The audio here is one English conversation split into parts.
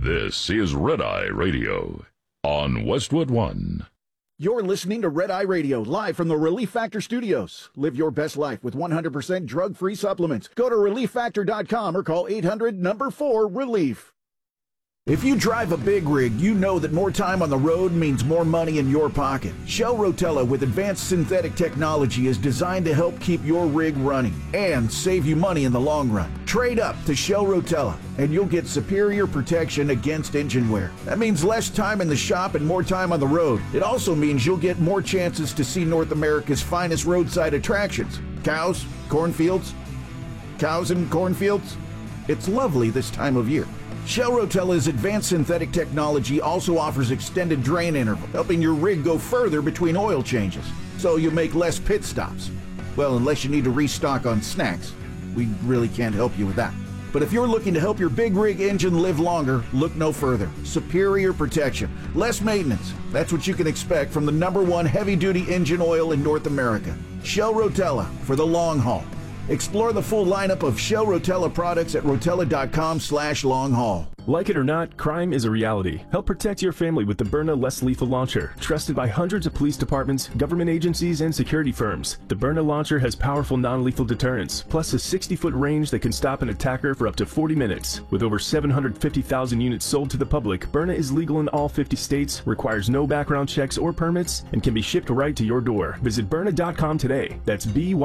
This is Red Eye Radio on Westwood One. You're listening to Red Eye Radio, live from the Relief Factor Studios. Live your best life with 100% drug-free supplements. Go to ReliefFactor.com or call 800-4-RELIEF. If you drive a big rig, you know that more time on the road means more money in your pocket. Shell Rotella with advanced synthetic technology is designed to help keep your rig running and save you money in the long run. Trade up to Shell Rotella and you'll get superior protection against engine wear. That means less time in the shop and more time on the road. It also means you'll get more chances to see North America's finest roadside attractions. Cows, cornfields, cows and cornfields. It's lovely this time of year. Shell Rotella's advanced synthetic technology also offers extended drain interval, helping your rig go further between oil changes, so you make less pit stops. Well, unless you need to restock on snacks. We really can't help you with that. But if you're looking to help your big rig engine live longer, look no further. Superior protection, less maintenance. That's what you can expect from the #1 heavy-duty engine oil in North America. Shell Rotella for the long haul. Explore the full lineup of Shell Rotella products at rotella.com/long-haul. Like it or not, crime is a reality. Help protect your family with the Byrna Less Lethal Launcher, trusted by hundreds of police departments, government agencies, and security firms. The Byrna launcher has powerful non-lethal deterrence, plus a 60-foot range that can stop an attacker for up to 40 minutes. With over 750,000 units sold to the public, Byrna is legal in all 50 states, requires no background checks or permits, and can be shipped right to your door. Visit Byrna.com today. That's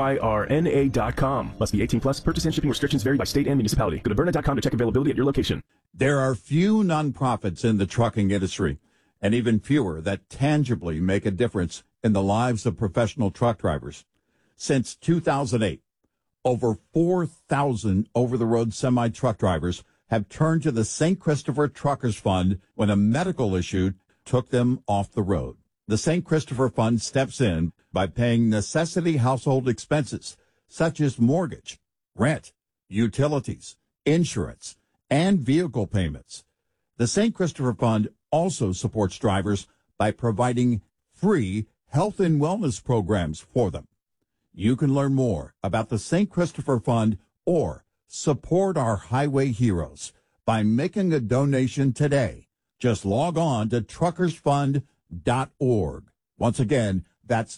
BYRNA.com. Must be 18 plus. Purchase and shipping restrictions vary by state and municipality. Go to Byrna.com to check availability at your location. There are few nonprofits in the trucking industry, and even fewer that tangibly make a difference in the lives of professional truck drivers. Since 2008, over 4,000 over-the-road semi-truck drivers have turned to the St. Christopher Truckers Fund when a medical issue took them off the road. The St. Christopher Fund steps in by paying necessity household expenses, such as mortgage, rent, utilities, insurance, and vehicle payments. The St. Christopher Fund also supports drivers by providing free health and wellness programs for them. You can learn more about the St. Christopher Fund or support our highway heroes by making a donation today. Just log on to truckersfund.org. Once again, that's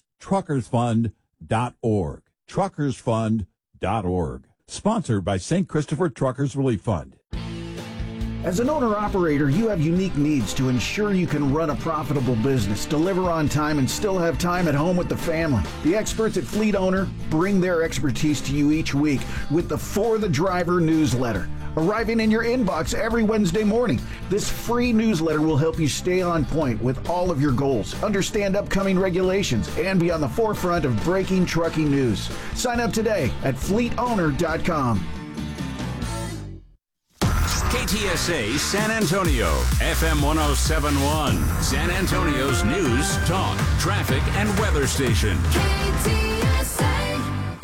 truckersfund.org. truckersfund.org. Sponsored by St. Christopher Truckers Relief Fund. As an owner-operator, you have unique needs to ensure you can run a profitable business, deliver on time, and still have time at home with the family. The experts at Fleet Owner bring their expertise to you each week with the For the Driver newsletter, arriving in your inbox every Wednesday morning. This free newsletter will help you stay on point with all of your goals, understand upcoming regulations, and be on the forefront of breaking trucking news. Sign up today at fleetowner.com. KTSA San Antonio, FM 107.1, San Antonio's news, talk, traffic, and weather station. KTSA.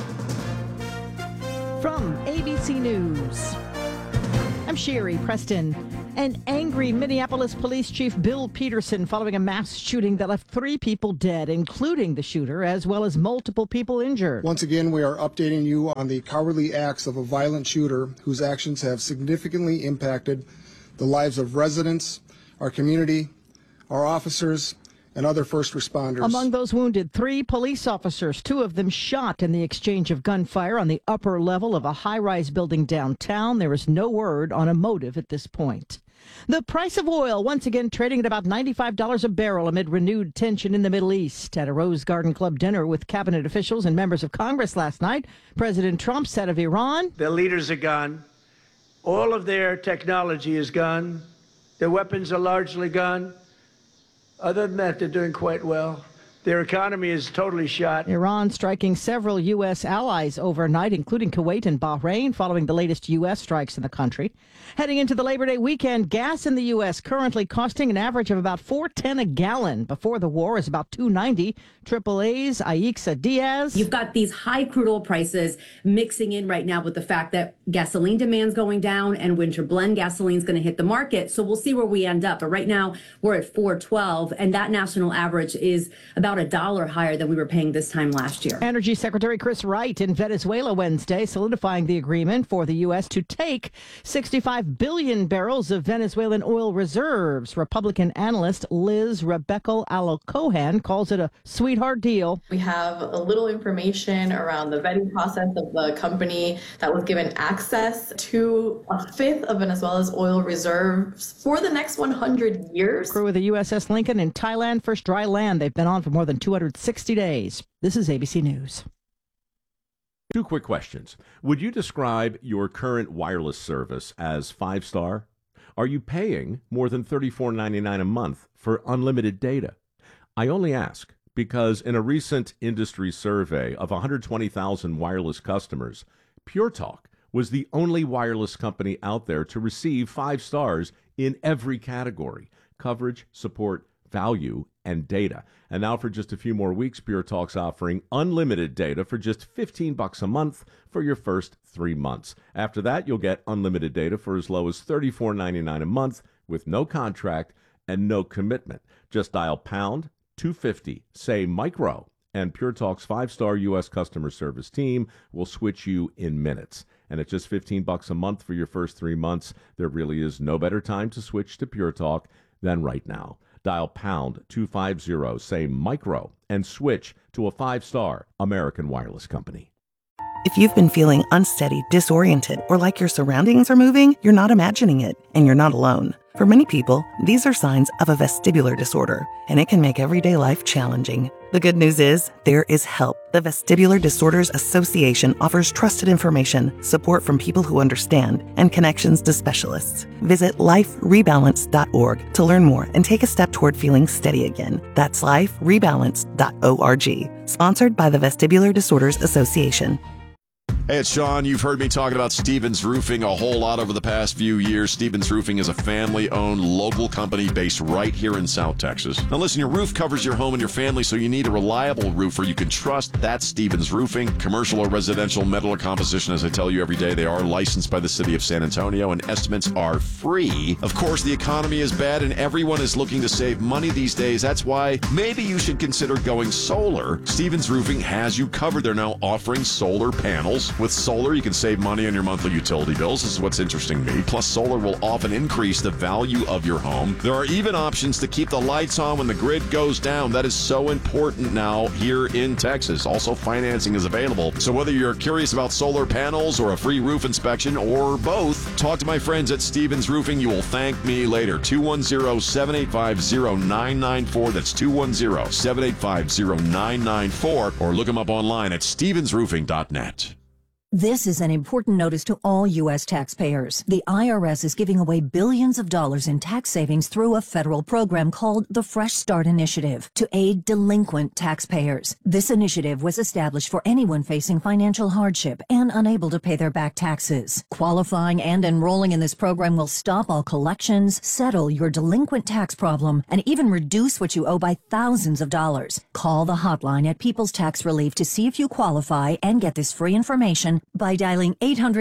From ABC News, I'm Sherry Preston. An angry Minneapolis Police Chief Bill Peterson following a mass shooting that left 3 people dead, including the shooter, as well as multiple people injured. Once again, we are updating you on the cowardly acts of a violent shooter whose actions have significantly impacted the lives of residents, our community, our officers, and other first responders. Among those wounded, 3 police officers, 2 of them shot in the exchange of gunfire on the upper level of a high-rise building downtown. There is no word on a motive at this point. The price of oil once again trading at about $95 a barrel amid renewed tension in the Middle East. At a Rose Garden Club dinner with cabinet officials and members of Congress last night, President Trump said of Iran, "Their leaders are gone. All of their technology is gone. Their weapons are largely gone. Other than that, they're doing quite well. Their economy is totally shot." Iran striking several U.S. allies overnight, including Kuwait and Bahrain, following the latest U.S. strikes in the country. Heading into the Labor Day weekend, gas in the U.S. currently costing an average of about $4.10 a gallon. Before the war is about $2.90. AAA's Aixa Diaz. You've got these high crude oil prices mixing in right now with the fact that gasoline demand's going down and winter blend gasoline's going to hit the market. So we'll see where we end up. But right now we're at $4.12, and that national average is about $1 higher than we were paying this time last year. Energy Secretary Chris Wright in Venezuela Wednesday, solidifying the agreement for the U.S. to take 65 billion barrels of Venezuelan oil reserves. Republican analyst Liz Rebecca Al-Cohan calls it a sweetheart deal. We have a little information around the vetting process of the company that was given access to a fifth of Venezuela's oil reserves for the next 100 years. Crew of the USS Lincoln in Thailand, first dry land. They've been on for more than 260 days. This is ABC News. Two quick questions. Would you describe your current wireless service as 5-star? Are you paying more than $34.99 a month for unlimited data? I only ask because in a recent industry survey of 120,000 wireless customers, Pure Talk was the only wireless company out there to receive 5 stars in every category: coverage, support, value, and data. And now for just a few more weeks, Pure Talk's offering unlimited data for just $15 a month for your first 3 months. After that, you'll get unlimited data for as low as $34.99 a month with no contract and no commitment. Just dial pound 250, say micro, and Pure Talk's 5-star U.S. customer service team will switch you in minutes. And at just $15 a month for your first 3 months, there really is no better time to switch to Pure Talk than right now. Dial pound 250, say micro, and switch to a 5-star American wireless company. If you've been feeling unsteady, disoriented, or like your surroundings are moving, you're not imagining it, and you're not alone. For many people, these are signs of a vestibular disorder, and it can make everyday life challenging. The good news is, there is help. The Vestibular Disorders Association offers trusted information, support from people who understand, and connections to specialists. Visit liferebalance.org to learn more and take a step toward feeling steady again. That's liferebalance.org. Sponsored by the Vestibular Disorders Association. Hey, it's Sean. You've heard me talking about Stevens Roofing a whole lot over the past few years. Stevens Roofing is a family-owned local company based right here in South Texas. Now listen, your roof covers your home and your family, so you need a reliable roofer you can trust. That's Stevens Roofing. Commercial or residential, metal or composition, as I tell you every day, they are licensed by the city of San Antonio, and estimates are free. Of course, the economy is bad, and everyone is looking to save money these days. That's why maybe you should consider going solar. Stevens Roofing has you covered. They're now offering solar panels. With solar, you can save money on your monthly utility bills. This is what's interesting to me. Plus, solar will often increase the value of your home. There are even options to keep the lights on when the grid goes down. That is so important now here in Texas. Also, financing is available. So whether you're curious about solar panels or a free roof inspection or both, talk to my friends at Stevens Roofing. You will thank me later. 210-785-0994. That's 210-785-0994. Or look them up online at stevensroofing.net. This is an important notice to all U.S. taxpayers. The IRS is giving away billions of dollars in tax savings through a federal program called the Fresh Start Initiative to aid delinquent taxpayers. This initiative was established for anyone facing financial hardship and unable to pay their back taxes. Qualifying and enrolling in this program will stop all collections, settle your delinquent tax problem, and even reduce what you owe by thousands of dollars. Call the hotline at People's Tax Relief to see if you qualify and get this free information by dialing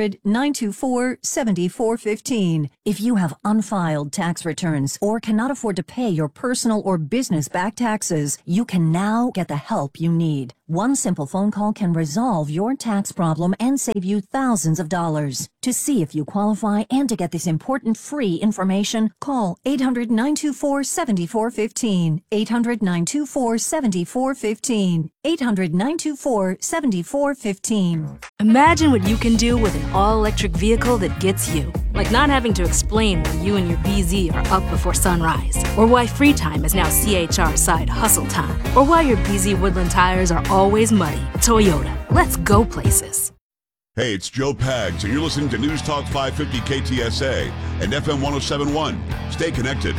800-924-7415. If you have unfiled tax returns or cannot afford to pay your personal or business back taxes, you can now get the help you need. One simple phone call can resolve your tax problem and save you thousands of dollars. To see if you qualify and to get this important free information, call 800-924-7415. 800-924-7415. 800-924-7415. Imagine what you can do with an all-electric vehicle that gets you. Like not having to explain why you and your BZ are up before sunrise, or why free time is now CHR side hustle time, or why your BZ Woodland tires are always muddy. Toyota, let's go places. Hey, it's Joe Pags, and you're listening to News Talk 550 KTSA and FM 1071. Stay connected.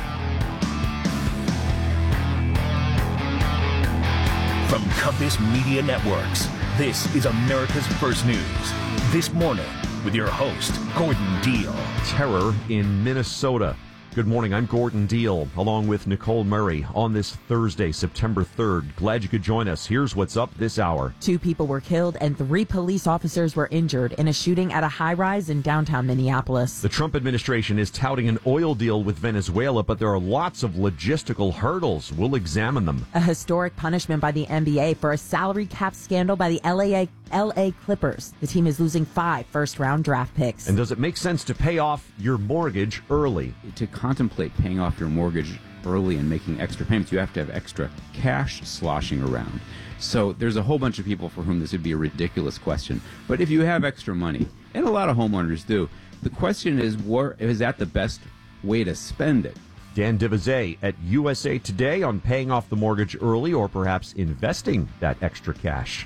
From Compass Media Networks, this is America's First News. This morning, with your host, Gordon Deal. Terror in Minnesota. Good morning. I'm Gordon Deal, along with Nicole Murray, on this Thursday, September 3rd. Glad you could join us. Here's what's up this hour. 2 people were killed and 3 police officers were injured in a shooting at a high-rise in downtown Minneapolis. The Trump administration is touting an oil deal with Venezuela, but there are lots of logistical hurdles. We'll examine them. A historic punishment by the NBA for a salary cap scandal by the LA Clippers. The team is losing 5 first-round draft picks. And does it make sense to pay off your mortgage early? To contemplate paying off your mortgage early and making extra payments, you have to have extra cash sloshing around. So there's a whole bunch of people for whom this would be a ridiculous question. But if you have extra money, and a lot of homeowners do, the question is that the best way to spend it? Dan Divizet at USA Today on paying off the mortgage early or perhaps investing that extra cash.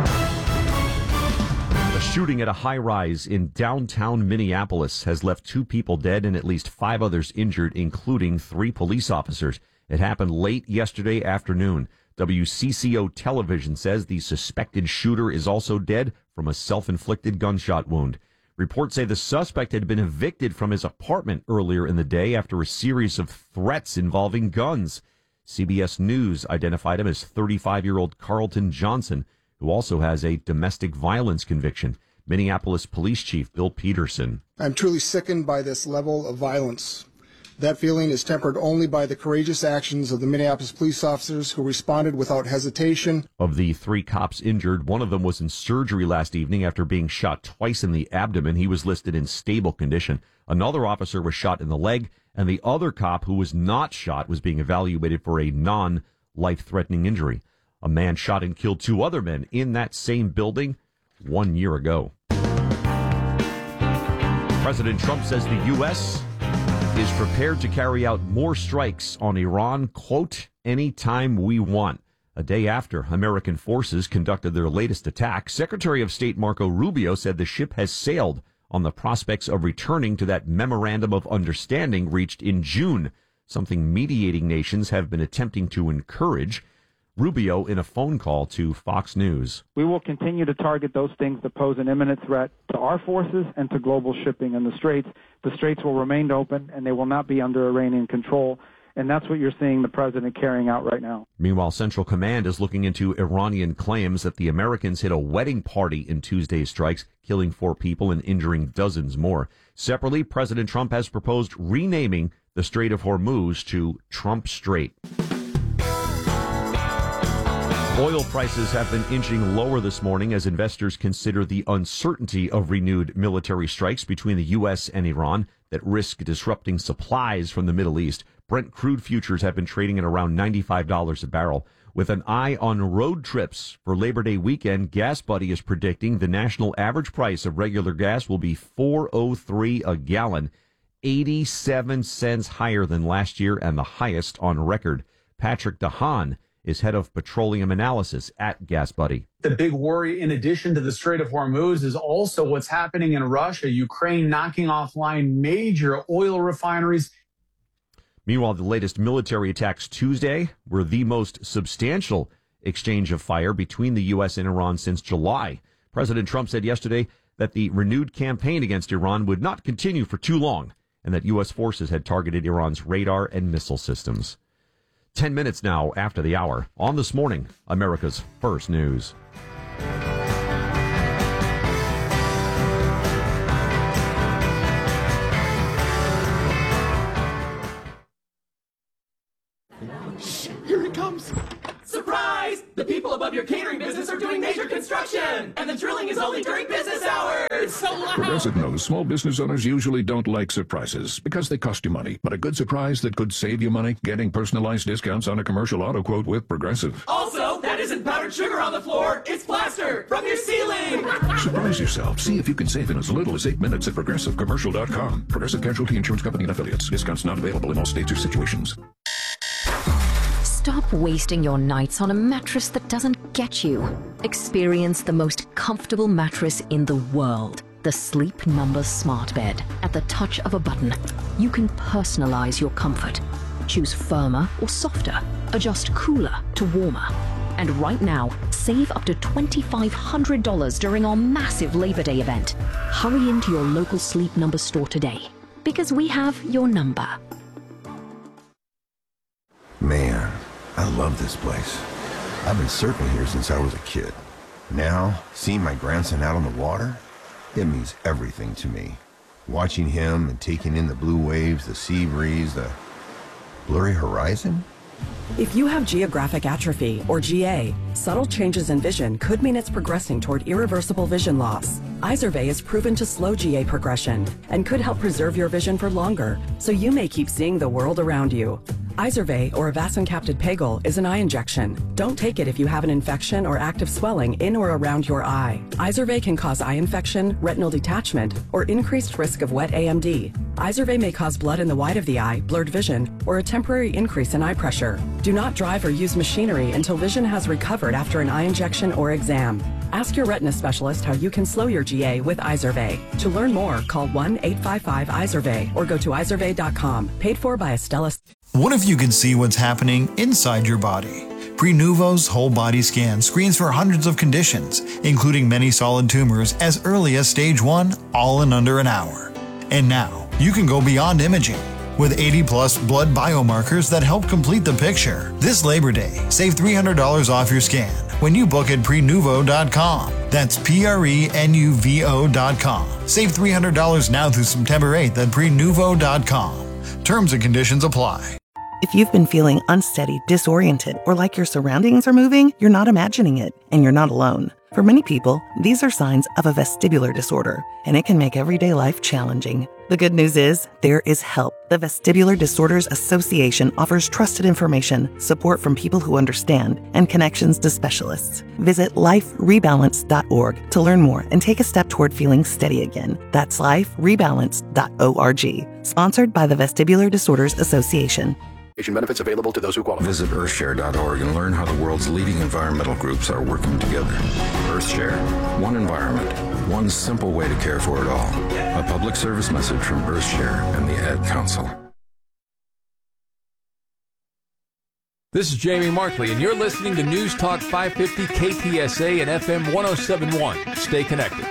A shooting at a high-rise in downtown Minneapolis has left 2 people dead and at least 5 others injured, including 3 police officers. It happened late yesterday afternoon. WCCO television says the suspected shooter is also dead from a self-inflicted gunshot wound. Reports say the suspect had been evicted from his apartment earlier in the day after a series of threats involving guns. CBS News identified him as 35-year-old Carlton Johnson, who also has a domestic violence conviction. Minneapolis Police Chief Bill Peterson. I'm truly sickened by this level of violence. That feeling is tempered only by the courageous actions of the Minneapolis police officers who responded without hesitation. Of the 3 cops injured, one of them was in surgery last evening after being shot twice in the abdomen. He was listed in stable condition. Another officer was shot in the leg, and the other cop who was not shot was being evaluated for a non-life-threatening injury. A man shot and killed 2 other men in that same building 1 year ago. President Trump says the U.S. is prepared to carry out more strikes on Iran, quote, anytime we want. A day after American forces conducted their latest attack, Secretary of State Marco Rubio said the ship has sailed on the prospects of returning to that memorandum of understanding reached in June, something mediating nations have been attempting to encourage. Rubio in a phone call to Fox News. We will continue to target those things that pose an imminent threat to our forces and to global shipping in the Straits. The Straits will remain open, and they will not be under Iranian control. And that's what you're seeing the president carrying out right now. Meanwhile, Central Command is looking into Iranian claims that the Americans hit a wedding party in Tuesday's strikes, killing 4 people and injuring dozens more. Separately, President Trump has proposed renaming the Strait of Hormuz to Trump Strait. Oil prices have been inching lower this morning as investors consider the uncertainty of renewed military strikes between the U.S. and Iran that risk disrupting supplies from the Middle East. Brent crude futures have been trading at around $95 a barrel. With an eye on road trips for Labor Day weekend, GasBuddy is predicting the national average price of regular gas will be $4.03 a gallon, 87 cents higher than last year and the highest on record. Patrick DeHaan is head of petroleum analysis at GasBuddy. The big worry, in addition to the Strait of Hormuz, is also what's happening in Russia, Ukraine knocking offline major oil refineries. Meanwhile, the latest military attacks Tuesday were the most substantial exchange of fire between the U.S. and Iran since July. President Trump said yesterday that the renewed campaign against Iran would not continue for too long and that U.S. forces had targeted Iran's radar and missile systems. 10 minutes now after the hour. On This Morning, America's First News. Here it comes! Surprise! The people above your catering business are doing major construction! And the drilling is only during business hours! So loud! Progressive knows small business owners usually don't like surprises because they cost you money. But a good surprise that could save you money? Getting personalized discounts on a commercial auto quote with Progressive. Also, that isn't powdered sugar on the floor, it's plaster from your ceiling! Surprise yourself. See if you can save in as little as 8 minutes at ProgressiveCommercial.com. Progressive Casualty Insurance Company and Affiliates. Discounts not available in all states or situations. Stop wasting your nights on a mattress that doesn't get you. Experience the most comfortable mattress in the world. The Sleep Number Smart Bed. At the touch of a button, you can personalize your comfort. Choose firmer or softer. Adjust cooler to warmer. And right now, save up to $2,500 during our massive Labor Day event. Hurry into your local Sleep Number store today, because we have your number. Man, I love this place. I've been surfing here since I was a kid. Now, seeing my grandson out on the water, it means everything to me. Watching him and taking in the blue waves, the sea breeze, the blurry horizon. If you have geographic atrophy, or GA, subtle changes in vision could mean it's progressing toward irreversible vision loss. Izervay is proven to slow GA progression and could help preserve your vision for longer, so you may keep seeing the world around you. Izervay, or avacincaptad pegol, is an eye injection. Don't take it if you have an infection or active swelling in or around your eye. Izervay can cause eye infection, retinal detachment, or increased risk of wet AMD. Izervay may cause blood in the white of the eye, blurred vision, or a temporary increase in eye pressure. Do not drive or use machinery until vision has recovered after an eye injection or exam. Ask your retina specialist how you can slow your GA with Izervay. To learn more, call 1-855-IZERVAY or go to izervay.com. Paid for by Astellas. What if you could see what's happening inside your body? Prenuvo's whole body scan screens for hundreds of conditions, including many solid tumors as early as stage 1, all in under an hour. And now, you can go beyond imaging. With 80-plus blood biomarkers that help complete the picture. This Labor Day, save $300 off your scan when you book at Prenuvo.com. That's Prenuvo.com. Save $300 now through September 8th at Prenuvo.com. Terms and conditions apply. If you've been feeling unsteady, disoriented, or like your surroundings are moving, you're not imagining it, and you're not alone. For many people, these are signs of a vestibular disorder, and it can make everyday life challenging. The good news is, there is help. The Vestibular Disorders Association offers trusted information, support from people who understand, and connections to specialists. Visit liferebalance.org to learn more and take a step toward feeling steady again. That's liferebalance.org. Sponsored by the Vestibular Disorders Association. Benefits available to those who qualify. Visit earthshare.org and learn how the world's leading environmental groups are working together. Earthshare. One environment. One simple way to care for it all. A public service message from Earthshare and the Ad Council. This is Jamie Markley, and you're listening to News Talk 550 KTSA and FM 1071. Stay connected.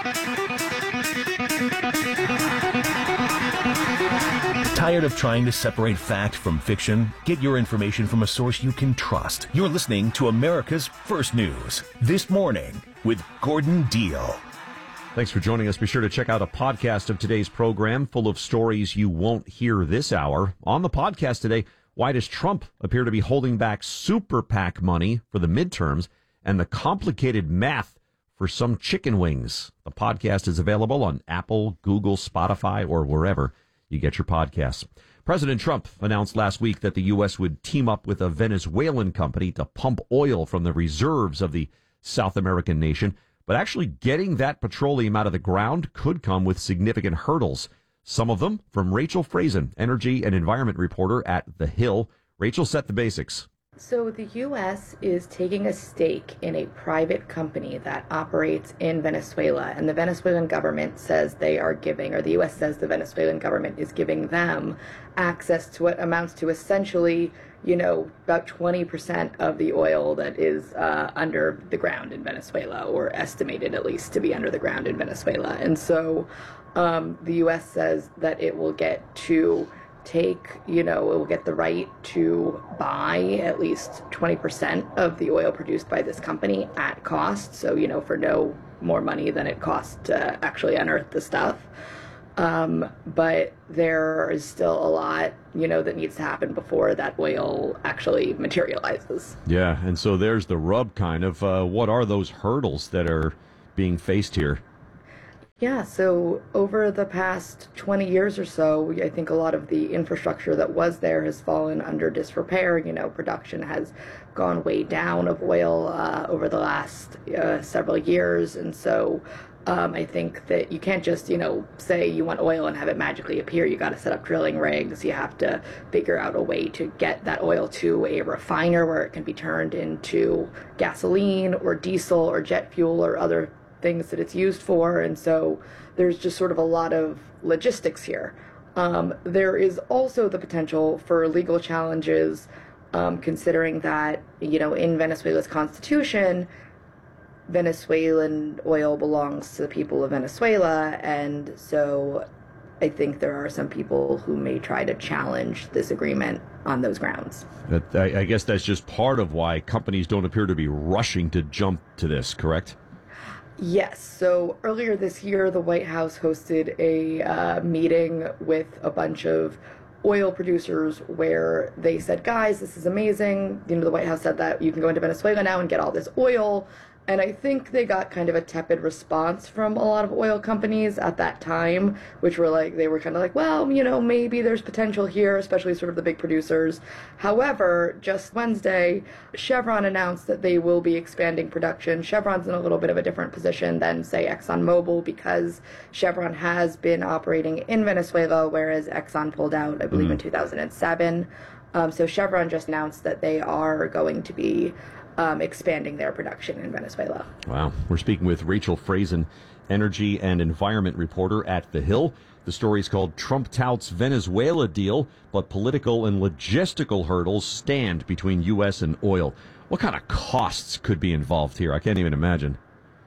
Tired of trying to separate fact from fiction? Get your information from a source you can trust. You're listening to America's First News. This Morning with Gordon Deal. Thanks for joining us. Be sure to check out a podcast of today's program full of stories you won't hear this hour. On the podcast today, why does Trump appear to be holding back super PAC money for the midterms and the complicated math for some chicken wings? The podcast is available on Apple, Google, Spotify, or wherever you get your podcasts. President Trump announced last week that the U.S. would team up with a Venezuelan company to pump oil from the reserves of the South American nation. But actually getting that petroleum out of the ground could come with significant hurdles. Some of them from Rachel Frazen, energy and environment reporter at The Hill. Rachel, set the basics. So the U.S. is taking a stake in a private company that operates in Venezuela, and the Venezuelan government says they are giving, or the U.S. says the Venezuelan government is giving them access to what amounts to essentially, about 20% of the oil that is under the ground in Venezuela, or estimated at least to be under the ground in Venezuela. And so the U.S. says that it will get to it will get the right to buy at least 20% of the oil produced by this company at cost. So, for no more money than it costs to actually unearth the stuff. But there is still a lot, that needs to happen before that oil actually materializes. Yeah, and so there's the rub kind of. What are those hurdles that are being faced here? Yeah, so over the past 20 years or so, I think a lot of the infrastructure that was there has fallen under disrepair. Production has gone way down of oil over the last several years. And so I think that you can't just, say you want oil and have it magically appear. You got to set up drilling rigs. You have to figure out a way to get that oil to a refiner where it can be turned into gasoline or diesel or jet fuel or other things that it's used for. And so there's just sort of a lot of logistics here. There is also the potential for legal challenges, considering that, in Venezuela's constitution, Venezuelan oil belongs to the people of Venezuela. And so I think there are some people who may try to challenge this agreement on those grounds. I guess that's just part of why companies don't appear to be rushing to jump to this, correct? Yes. So earlier this year, the White House hosted a meeting with a bunch of oil producers where they said, guys, this is amazing. The White House said that you can go into Venezuela now and get all this oil. And I think they got kind of a tepid response from a lot of oil companies at that time, which were like, they were kind of like, well, maybe there's potential here, especially sort of the big producers. However, just Wednesday, Chevron announced that they will be expanding production. Chevron's in a little bit of a different position than, say, ExxonMobil, because Chevron has been operating in Venezuela, whereas Exxon pulled out, I believe, in 2007. So Chevron just announced that they are going to be expanding their production in Venezuela. Wow. We're speaking with Rachel Frazen, energy and environment reporter at The Hill. The story is called Trump Touts Venezuela Deal, but political and logistical hurdles stand between U.S. and oil. What kind of costs could be involved here? I can't even imagine.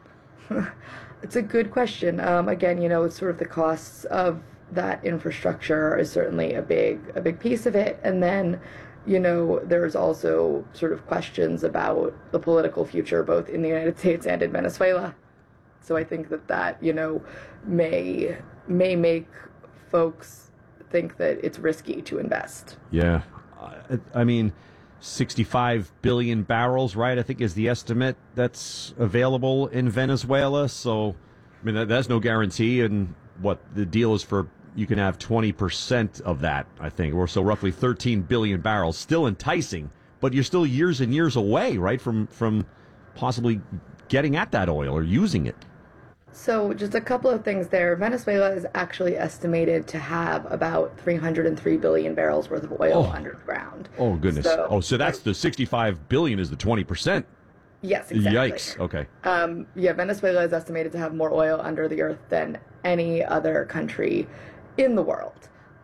It's a good question. Again, it's sort of the costs of that infrastructure is certainly a big piece of it. And then there's also sort of questions about the political future, both in the United States and in Venezuela. So I think that may make folks think that it's risky to invest. Yeah. I mean, 65 billion barrels, right, I think is the estimate that's available in Venezuela. So, I mean, that's no guarantee. And what the deal is for, you can have 20% of that, I think, or so roughly 13 billion barrels. Still enticing, but you're still years and years away, right, from possibly getting at that oil or using it. So just a couple of things there. Venezuela is actually estimated to have about 303 billion barrels worth of oil underground. Oh, goodness. So that's the 65 billion is the 20%. Yes, exactly. Yikes. Okay. Venezuela is estimated to have more oil under the earth than any other country in the world.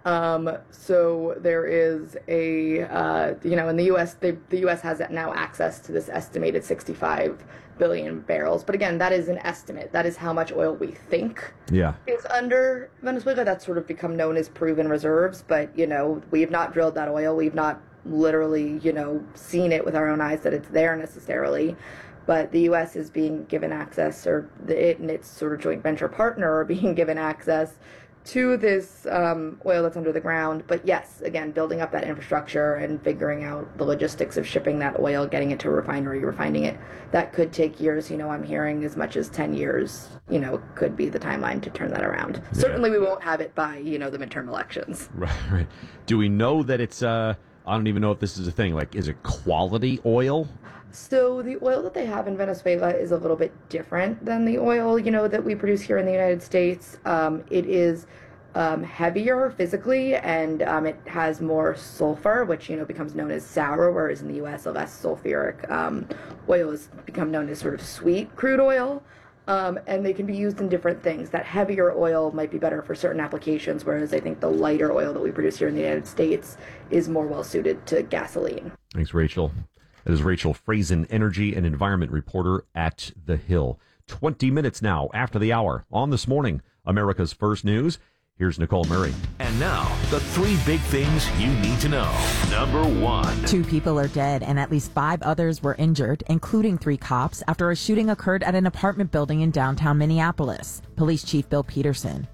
So there is in the U.S., the U.S. has now access to this estimated 65 billion barrels. But again, that is an estimate. That is how much oil we think is under Venezuela. That's sort of become known as proven reserves. But, we've not drilled that oil. We've not literally, seen it with our own eyes that it's there necessarily. But the U.S. is being given access, or it and its sort of joint venture partner are being given access to this oil that's under the ground. But yes, again, building up that infrastructure and figuring out the logistics of shipping that oil, getting it to a refinery, refining it, that could take years. I'm hearing as much as 10 years, could be the timeline to turn that around. Yeah. Certainly we won't have it by, the midterm elections. Right. Do we know that it's, I don't even know if this is a thing, like, is it quality oil? So the oil that they have in Venezuela is a little bit different than the oil, that we produce here in the United States. It is heavier physically, and it has more sulfur, which, becomes known as sour, whereas in the U.S. a less sulfuric oil has become known as sort of sweet crude oil. And they can be used in different things. That heavier oil might be better for certain applications, whereas I think the lighter oil that we produce here in the United States is more well suited to gasoline. Thanks, Rachel. That is Rachel Frazen, energy and environment reporter at The Hill. 20 minutes now after the hour on This Morning, America's First News. Here's Nicole Murray. And now, the 3 big things you need to know. Number 1. 2 people are dead and at least 5 others were injured, including 3 cops, after a shooting occurred at an apartment building in downtown Minneapolis. Police Chief Bill Peterson.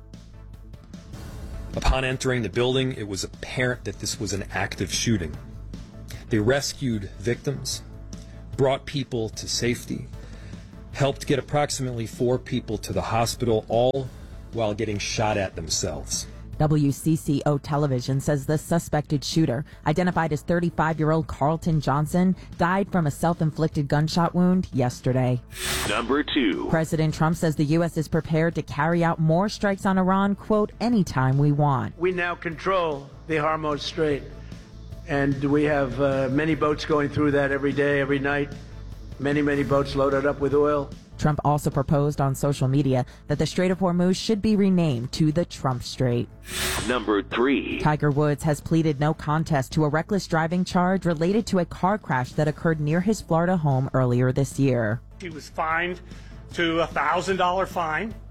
Upon entering the building, it was apparent that this was an active shooting. They rescued victims, brought people to safety, helped get approximately 4 people to the hospital, all while getting shot at themselves. WCCO television says the suspected shooter, identified as 35-year-old Carlton Johnson, died from a self-inflicted gunshot wound yesterday. Number 2. President Trump says the U.S. is prepared to carry out more strikes on Iran, quote, anytime we want. We now control the Hormuz Strait, and we have many boats going through that every day, every night. Many boats loaded up with oil. Trump also proposed on social media that the Strait of Hormuz should be renamed to the Trump Strait. Number 3. Tiger Woods has pleaded no contest to a reckless driving charge related to a car crash that occurred near his Florida home earlier this year. He was fined to a $1,000 fine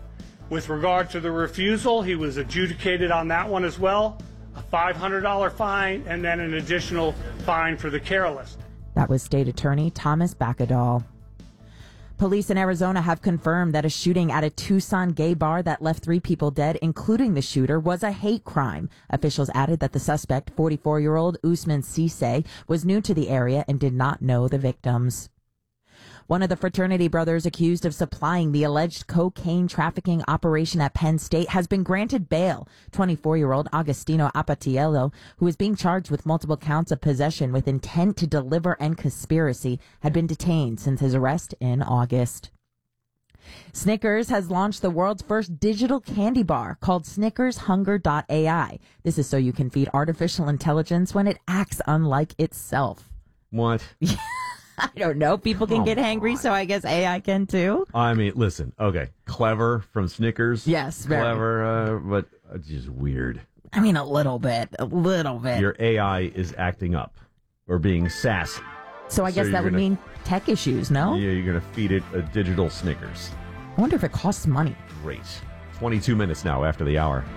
With regard to the refusal, he was adjudicated on that one as well, a $500 fine, and then an additional fine for the careless. That was State Attorney Thomas Bakadal. Police in Arizona have confirmed that a shooting at a Tucson gay bar that left 3 people dead, including the shooter, was a hate crime. Officials added that the suspect, 44-year-old Usman Cisse, was new to the area and did not know the victims. One of the fraternity brothers accused of supplying the alleged cocaine trafficking operation at Penn State has been granted bail. 24-year-old Agostino Apatiello, who is being charged with multiple counts of possession with intent to deliver and conspiracy, had been detained since his arrest in August. Snickers has launched the world's first digital candy bar called SnickersHunger.ai. This is so you can feed artificial intelligence when it acts unlike itself. What? I don't know. People can get hangry, so I guess AI can too. I mean, listen, okay. Clever from Snickers. Yes, very. Clever, but just weird. I mean, a little bit. Your AI is acting up or being sassy. So I guess that would mean tech issues, no? Yeah, you're going to feed it a digital Snickers. I wonder if it costs money. Great. 22 minutes now after the hour.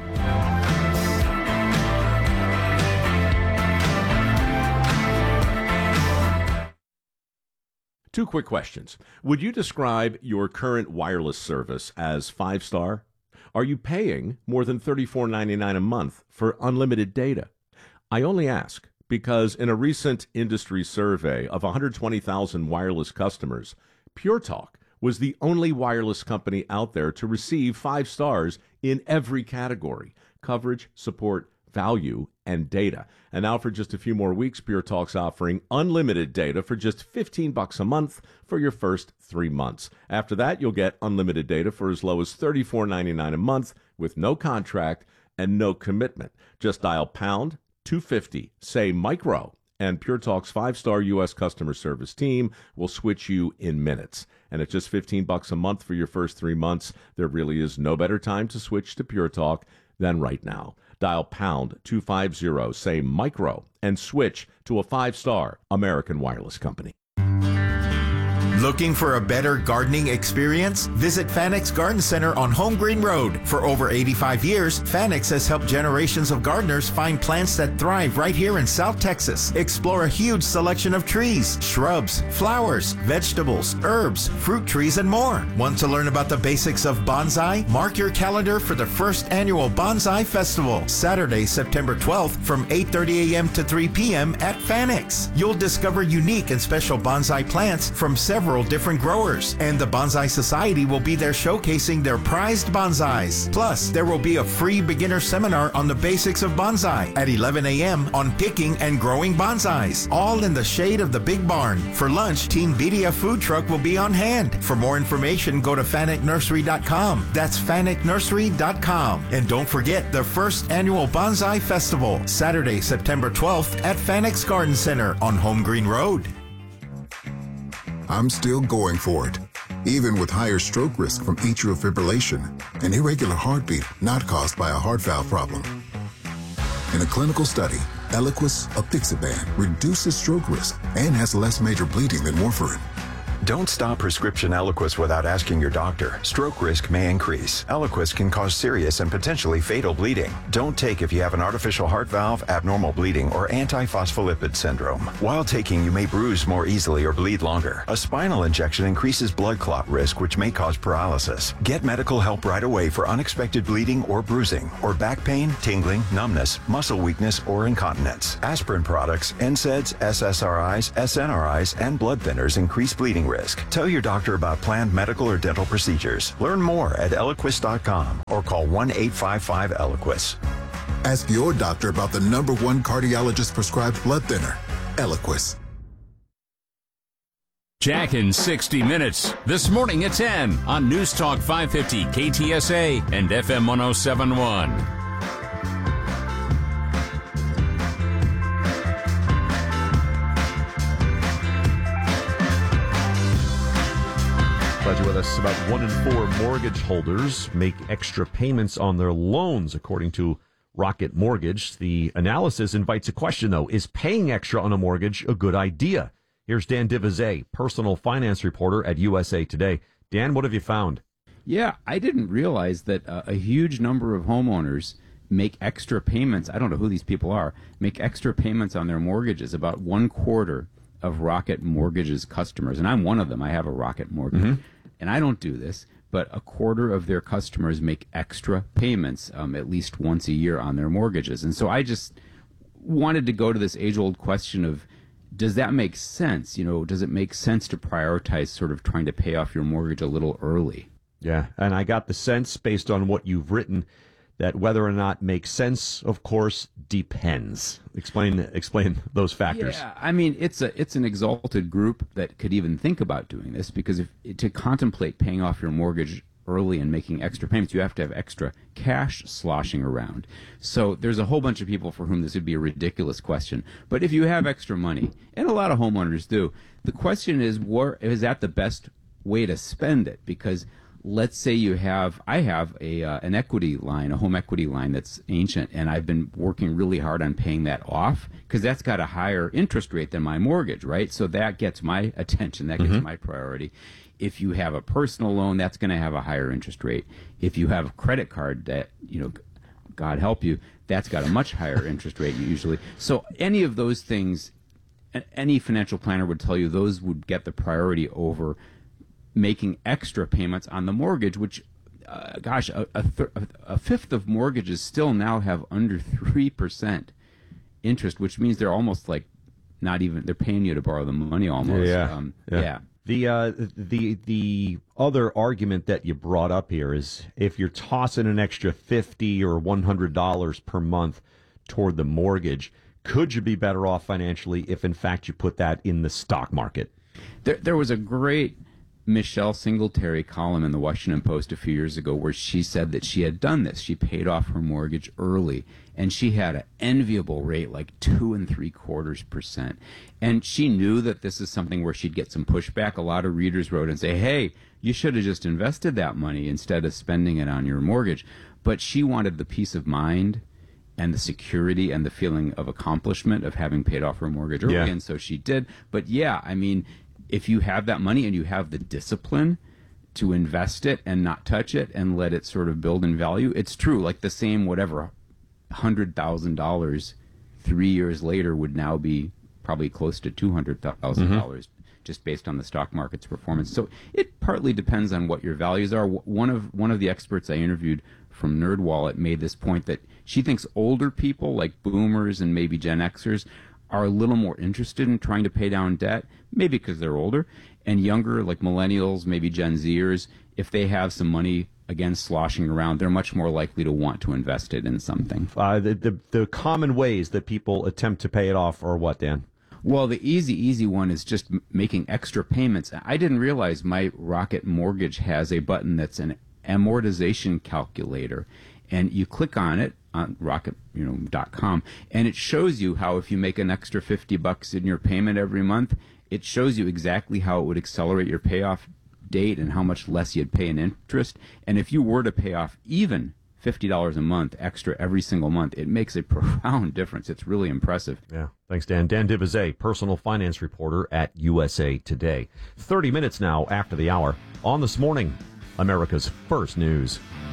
Two quick questions. Would you describe your current wireless service as 5-star? Are you paying more than $34.99 a month for unlimited data? I only ask because in a recent industry survey of 120,000 wireless customers, Pure Talk was the only wireless company out there to receive 5 stars in every category: coverage, support, value, and data. And now for just a few more weeks, Pure Talk's offering unlimited data for just $15 a month for your first 3 months. After that, you'll get unlimited data for as low as $34.99 a month with no contract and no commitment. Just dial pound 250, say micro, and Pure Talk's 5-star U.S. customer service team will switch you in minutes. And at just $15 a month for your first 3 months, there really is no better time to switch to Pure Talk than right now. Dial pound 250, say micro, and switch to a 5-star American wireless company. Looking for a better gardening experience? Visit Fanex Garden Center on Home Green Road. For over 85 years, Fanex has helped generations of gardeners find plants that thrive right here in South Texas. Explore a huge selection of trees, shrubs, flowers, vegetables, herbs, fruit trees, and more. Want to learn about the basics of bonsai? Mark your calendar for the first annual Bonsai Festival, Saturday, September 12th from 8:30 a.m. to 3 p.m. at Fanex. You'll discover unique and special bonsai plants from several different growers, and the Bonsai Society will be there showcasing their prized bonsais. Plus, there will be a free beginner seminar on the basics of bonsai at 11 a.m. on picking and growing bonsais, all in the shade of the Big Barn. For lunch, Team Bedia food truck will be on hand. For more information, go to FanekNursery.com. That's FanekNursery.com. And don't forget the first annual Bonsai Festival, Saturday, September 12th at Fanex Garden Center on Home Green Road. I'm still going for it, even with higher stroke risk from atrial fibrillation, an irregular heartbeat not caused by a heart valve problem. In a clinical study, Eliquis, apixaban, reduces stroke risk and has less major bleeding than warfarin. Don't stop prescription Eliquis without asking your doctor. Stroke risk may increase. Eliquis can cause serious and potentially fatal bleeding. Don't take if you have an artificial heart valve, abnormal bleeding, or antiphospholipid syndrome. While taking, you may bruise more easily or bleed longer. A spinal injection increases blood clot risk, which may cause paralysis. Get medical help right away for unexpected bleeding or bruising, or back pain, tingling, numbness, muscle weakness, or incontinence. Aspirin products, NSAIDs, SSRIs, SNRIs, and blood thinners increase bleeding risk. Tell your doctor about planned medical or dental procedures. Learn more at Eliquis.com or call 1-855-ELIQUIS. Ask your doctor about the #1 cardiologist prescribed blood thinner, Eliquis. Jack in 60 Minutes, this morning at 10 on News Talk 550 KTSA and FM 1071. Glad you're with us. About 1 in 4 mortgage holders make extra payments on their loans, according to Rocket Mortgage. The analysis invites a question, though. Is paying extra on a mortgage a good idea? Here's Dan Divizet, personal finance reporter at USA Today. Dan, what have you found? Yeah, I didn't realize that a huge number of homeowners make extra payments. I don't know who these people are. Make extra payments on their mortgages. About 1/4 of Rocket Mortgage's customers, and I'm one of them. I have a Rocket Mortgage, and I don't do this, but 1/4 of their customers make extra payments at least once a year on their mortgages. And so I just wanted to go to this age-old question of, does that make sense? You know, does it make sense to prioritize sort of trying to pay off your mortgage a little early? Yeah, and I got the sense based on what you've written that whether or not makes sense, of course, depends. Explain those factors. Yeah, I mean, it's an exalted group that could even think about doing this, because to contemplate paying off your mortgage early and making extra payments, you have to have extra cash sloshing around. So there's a whole bunch of people for whom this would be a ridiculous question. But if you have extra money, and a lot of homeowners do, the question is, is that the best way to spend it? Because let's say I have an equity line, a home equity line that's ancient, and I've been working really hard on paying that off because that's got a higher interest rate than my mortgage, right? So that gets my attention, that gets my priority. If you have a personal loan, that's going to have a higher interest rate. If you have a credit card debt, God help you, that's got a much higher interest rate usually. So any of those things, any financial planner would tell you those would get the priority over making extra payments on the mortgage, which, a fifth of mortgages still now have under 3% interest, which means they're almost like they're paying you to borrow the money almost. Yeah. The other argument that you brought up here is if you're tossing an extra $50 or $100 per month toward the mortgage, could you be better off financially if in fact you put that in the stock market? There was a great Michelle Singletary column in the Washington Post a few years ago where she said that she had done this. She paid off her mortgage early, and she had an enviable rate, like 2 3/4%. And she knew that this is something where she'd get some pushback. A lot of readers wrote and say, hey, you should have just invested that money instead of spending it on your mortgage. But she wanted the peace of mind and the security and the feeling of accomplishment of having paid off her mortgage early, and so she did. But yeah, I mean, if you have that money and you have the discipline to invest it and not touch it and let it sort of build in value, it's true. Like the same $100,000 3 years later would now be probably close to $200,000 just based on the stock market's performance. So it partly depends on what your values are. One of the experts I interviewed from NerdWallet made this point that she thinks older people like boomers and maybe Gen Xers are a little more interested in trying to pay down debt, maybe because they're older, and younger, like millennials, maybe Gen Zers, if they have some money, again, sloshing around, they're much more likely to want to invest it in something. The common ways that people attempt to pay it off are what, Dan? Well, the easy one is just making extra payments. I didn't realize my Rocket Mortgage has a button that's an amortization calculator, and you click on it on rocket.com, and it shows you how if you make an extra $50 in your payment every month, it shows you exactly how it would accelerate your payoff date and how much less you'd pay in interest. And if you were to pay off even $50 a month extra every single month, it makes a profound difference. It's really impressive. Yeah. Thanks, Dan. Dan Divizet, personal finance reporter at USA Today. 30 minutes now after the hour on This Morning, America's First News.